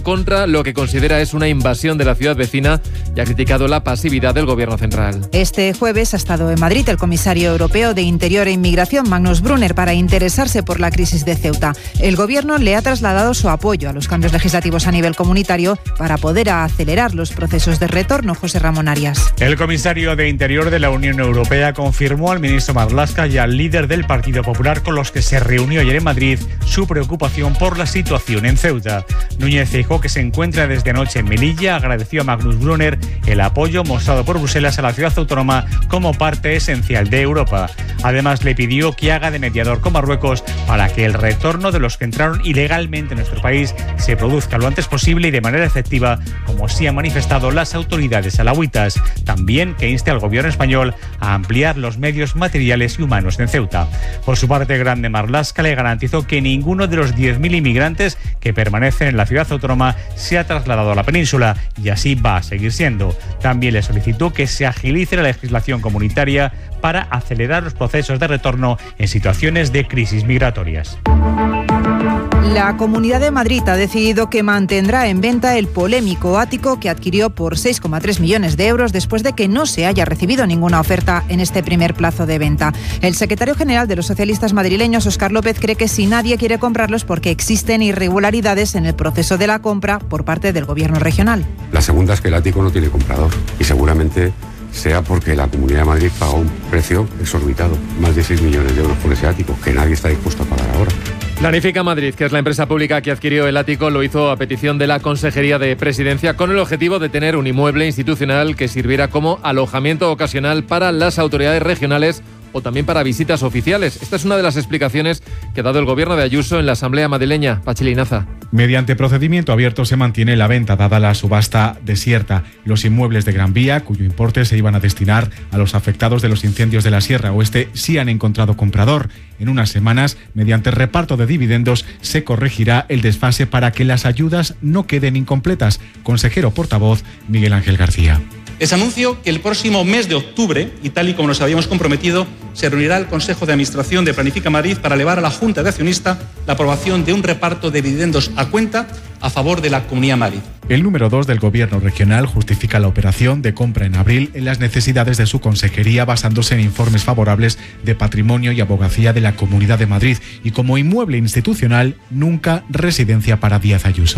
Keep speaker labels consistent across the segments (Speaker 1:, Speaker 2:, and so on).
Speaker 1: contra lo que considera es una invasión de la ciudad vecina y ha criticado la pasividad del gobierno central.
Speaker 2: Este jueves ha estado en Madrid el comisario europeo de Interior e Inmigración, Magnus Brunner, para interesarse por la crisis de Ceuta. El gobierno le ha trasladado su apoyo a los cambios legislativos a nivel comunitario para poder acelerar los procesos de retorno. José Ramón Arias.
Speaker 3: El comisario de Interior de la Unión Europea confirmó al ministro Marlaska y al líder del Partido Popular, con los que se reunió ayer en Madrid, su preocupación por la situación en Ceuta. Núñez Feijóo, que se encuentra desde anoche en Melilla, agradeció a Magnus Brunner el apoyo mostrado por Bruselas a la ciudad autónoma como parte esencial de Europa. Además, le pidió que haga de mediador con Marruecos para que el retorno de los que entraron ilegalmente en nuestro país se produzca lo antes posible y de manera efectiva, como sí han manifestado las autoridades alauitas. También que inste al gobierno español a ampliar los medios materiales y humanos en Ceuta. Por su parte, Grande Marlaska le garantizó que ninguno de los 10.000 inmigrantes que permanecen en la ciudad autónoma se ha trasladado a la península y así va a seguir siendo. También le solicitó que se agilice la legislación comunitaria para acelerar los procesos de retorno en situaciones de crisis migratorias.
Speaker 2: La Comunidad de Madrid ha decidido que mantendrá en venta el polémico ático que adquirió por 6,3 millones de euros después de que no se haya recibido ninguna oferta en este primer plazo de venta. El secretario general de los socialistas madrileños, Óscar López, cree que si nadie quiere comprarlos porque existen irregularidades en el proceso de la compra por parte del gobierno regional.
Speaker 4: La segunda es que el ático no tiene comprador y seguramente sea porque la Comunidad de Madrid pagó un precio exorbitado, más de 6 millones de euros por ese ático, que nadie está dispuesto a pagar ahora.
Speaker 1: Planifica Madrid, que es la empresa pública que adquirió el ático, lo hizo a petición de la Consejería de Presidencia con el objetivo de tener un inmueble institucional que sirviera como alojamiento ocasional para las autoridades regionales o también para visitas oficiales. Esta es una de las explicaciones que ha dado el gobierno de Ayuso en la Asamblea madrileña. Pachi Linaza.
Speaker 5: Mediante procedimiento abierto se mantiene la venta dada la subasta desierta. Los inmuebles de Gran Vía, cuyo importe se iban a destinar a los afectados de los incendios de la Sierra Oeste, sí han encontrado comprador. En unas semanas, mediante reparto de dividendos, se corregirá el desfase para que las ayudas no queden incompletas. Consejero portavoz, Miguel Ángel García.
Speaker 6: Les anuncio que el próximo mes de octubre, y tal y como nos habíamos comprometido, se reunirá el Consejo de Administración de Planifica Madrid para elevar a la Junta de Accionistas la aprobación de un reparto de dividendos a cuenta a favor de la Comunidad de Madrid.
Speaker 5: El número 2 del Gobierno regional justifica la operación de compra en abril en las necesidades de su consejería basándose en informes favorables de patrimonio y abogacía de la Comunidad de Madrid y como inmueble institucional, nunca residencia para Díaz Ayuso.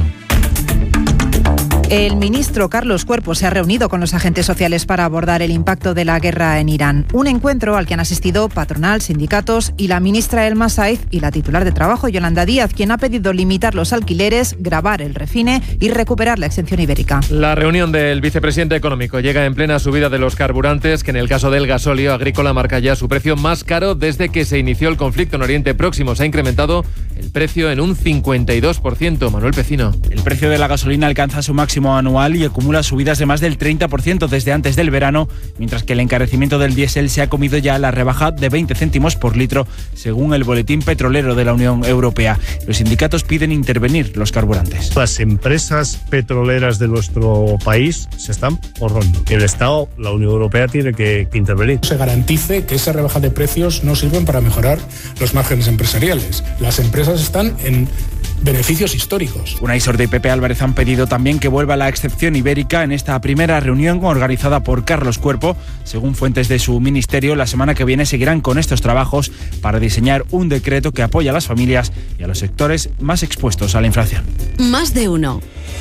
Speaker 2: El ministro Carlos Cuerpo se ha reunido con los agentes sociales para abordar el impacto de la guerra en Irán. Un encuentro al que han asistido patronal, sindicatos y la ministra Elma Saiz y la titular de Trabajo, Yolanda Díaz, quien ha pedido limitar los alquileres, gravar el refine y recuperar la exención ibérica.
Speaker 1: La reunión del vicepresidente económico llega en plena subida de los carburantes, que en el caso del gasóleo agrícola marca ya su precio más caro desde que se inició el conflicto en Oriente Próximo. Se ha incrementado el precio en un 52%. Manuel Pecino.
Speaker 7: El precio de la gasolina alcanza su máximo anual y acumula subidas de más del 30% desde antes del verano, mientras que el encarecimiento del diésel se ha comido ya la rebaja de 20 céntimos por litro, según el Boletín Petrolero de la Unión Europea. Los sindicatos piden intervenir los carburantes.
Speaker 8: Las empresas petroleras de nuestro país se están forrando. El Estado, la Unión Europea, tiene que intervenir.
Speaker 9: Se garantice que esas rebajas de precios no sirven para mejorar los márgenes empresariales. Las empresas están en beneficios históricos.
Speaker 7: Unaisor y Pepe Álvarez han pedido también que vuelva la excepción ibérica en esta primera reunión organizada por Carlos Cuerpo. Según fuentes de su ministerio, la semana que viene seguirán con estos trabajos para diseñar un decreto que apoya a las familias y a los sectores más expuestos a la inflación.
Speaker 10: Más de uno.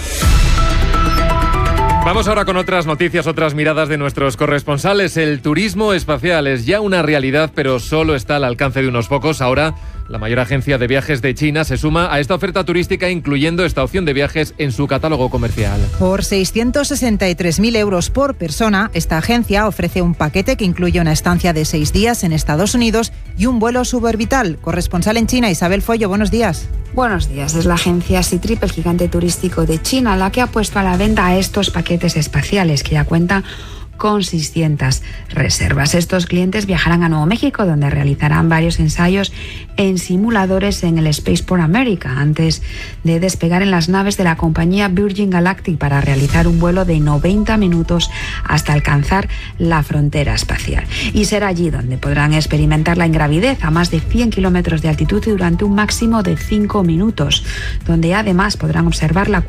Speaker 1: Vamos ahora con otras noticias, otras miradas de nuestros corresponsales. El turismo espacial es ya una realidad, pero solo está al alcance de unos pocos. Ahora, la mayor agencia de viajes de China se suma a esta oferta turística, incluyendo esta opción de viajes en su catálogo comercial.
Speaker 2: Por 663.000 euros por persona, esta agencia ofrece un paquete que incluye una estancia de 6 días en Estados Unidos y un vuelo suborbital. Corresponsal en China, Isabel Follo, buenos días.
Speaker 11: Buenos días. Es la agencia Ctrip, el gigante turístico de China, la que ha puesto a la venta a estos paquetes espaciales, que ya cuentan con 600 reservas. Estos clientes viajarán a Nuevo México, donde realizarán varios ensayos en simuladores en el Spaceport America, antes de despegar en las naves de la compañía Virgin Galactic para realizar un vuelo de 90 minutos hasta alcanzar la frontera espacial. Y será allí donde podrán experimentar la ingravidez a más de 100 kilómetros de altitud y durante un máximo de 5 minutos, donde además podrán observar la